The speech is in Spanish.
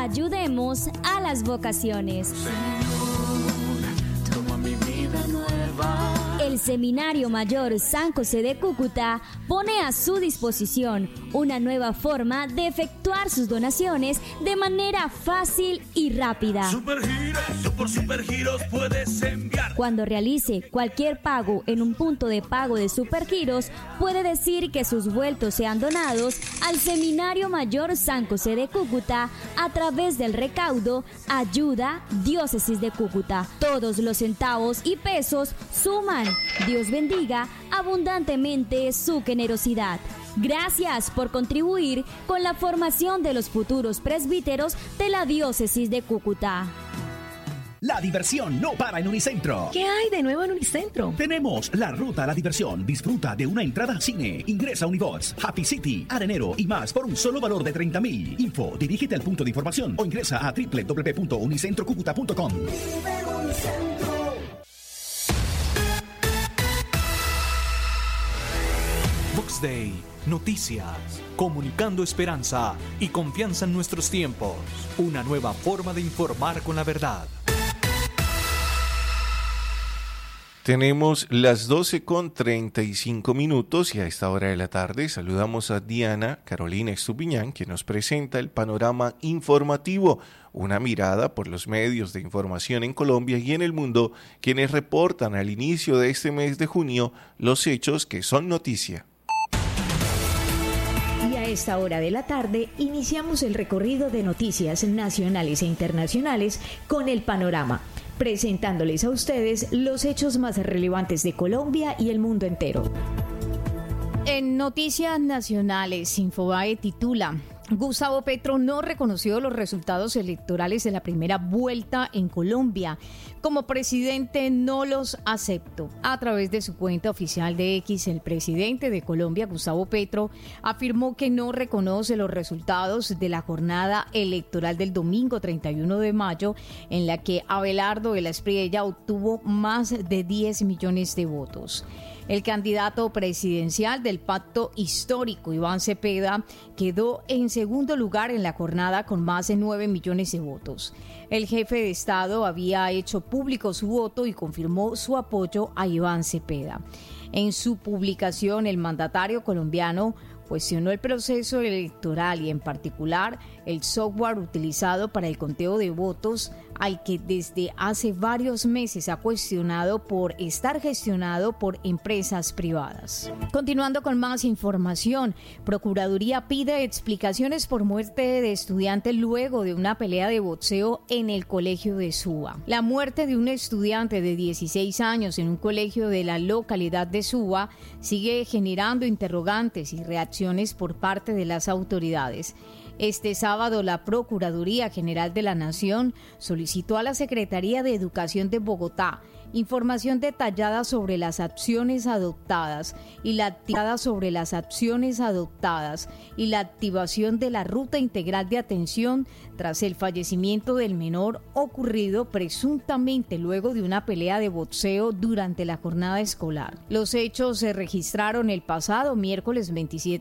Ayudemos a las vocaciones. Señor, toma mi vida nueva. El Seminario Mayor San José de Cúcuta pone a su disposición una nueva forma de efectuar sus donaciones de manera fácil y rápida. Por Supergiros puedes enviar. Cuando realice cualquier pago en un punto de pago de Supergiros, puede decir que sus vueltos sean donados al Seminario Mayor San José de Cúcuta a través del recaudo Ayuda Diócesis de Cúcuta. Todos los centavos y pesos suman. Dios bendiga abundantemente su generosidad. Gracias por contribuir con la formación de los futuros presbíteros de la Diócesis de Cúcuta. La diversión no para en Unicentro. ¿Qué hay de nuevo en Unicentro? Tenemos la ruta a la diversión. Disfruta de una entrada al cine. Ingresa a Unibox, Happy City, Arenero y más por un solo valor de 30.000. Info, dirígete al punto de información o ingresa a www.unicentrocucuta.com. Box Day, noticias, comunicando esperanza y confianza en nuestros tiempos. Una nueva forma de informar con la verdad. Tenemos las 12:35 y a esta hora de la tarde saludamos a Diana Carolina Estupiñán, que nos presenta el panorama informativo, una mirada por los medios de información en Colombia y en el mundo, quienes reportan al inicio de este mes de junio los hechos que son noticia. Y a esta hora de la tarde iniciamos el recorrido de noticias nacionales e internacionales con el panorama, presentándoles a ustedes los hechos más relevantes de Colombia y el mundo entero. En noticias nacionales, Infobae titula: Gustavo Petro no reconoció los resultados electorales de la primera vuelta en Colombia. Como presidente no los acepto. A través de su cuenta oficial de X, el presidente de Colombia, Gustavo Petro, afirmó que no reconoce los resultados de la jornada electoral del domingo 31 de mayo, en la que Abelardo de la Espriella obtuvo más de 10 millones de votos. El candidato presidencial del Pacto Histórico, Iván Cepeda, quedó en segundo lugar en la jornada con más de 9 millones de votos. El jefe de Estado había hecho público su voto y confirmó su apoyo a Iván Cepeda. En su publicación, el mandatario colombiano cuestionó el proceso electoral y en particular el software utilizado para el conteo de votos, al que desde hace varios meses ha cuestionado por estar gestionado por empresas privadas. Continuando con más información, Procuraduría pide explicaciones por muerte de estudiante luego de una pelea de boxeo en el colegio de Suba. La muerte de un estudiante de 16 años en un colegio de la localidad de Suba sigue generando interrogantes y reacciones por parte de las autoridades. Este sábado, la Procuraduría General de la Nación solicitó a la Secretaría de Educación de Bogotá información detallada sobre las acciones adoptadas y la activación de la ruta integral de atención tras el fallecimiento del menor ocurrido presuntamente luego de una pelea de boxeo durante la jornada escolar. Los hechos se registraron el pasado miércoles 27